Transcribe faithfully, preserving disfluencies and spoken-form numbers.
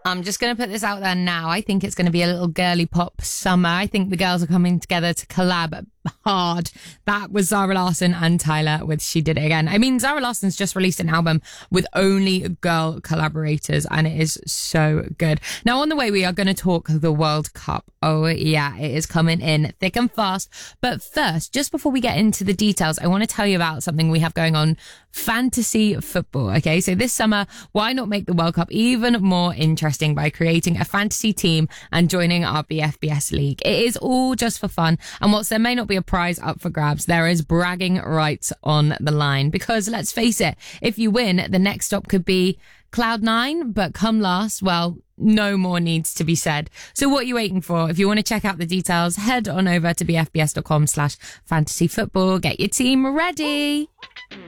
I'm just going to put this out there now. I think it's going to be a little girly pop summer. I think the girls are coming together to collab hard. That was Zara Larsson and Tyler with She Did It Again. I mean, Zara Larsson's just released an album with only girl collaborators, and it is so good. Now, on the way, we are going to talk the World Cup. Oh, yeah, it is coming in thick and fast. But first, just before we get into the details, I want to tell you about something we have going on, fantasy football. Okay, so this summer, why not make the World Cup even more interesting by creating a fantasy team and joining our B F B S league? It is all just for fun, and whilst there may not be a prize up for grabs, there is bragging rights on the line, because let's face it, if you win, the next stop could be Cloud nine, but come last, well, no more needs to be said. So what are you waiting for? If you want to check out the details, head on over to bfbs.com slash fantasy football. Get your team ready.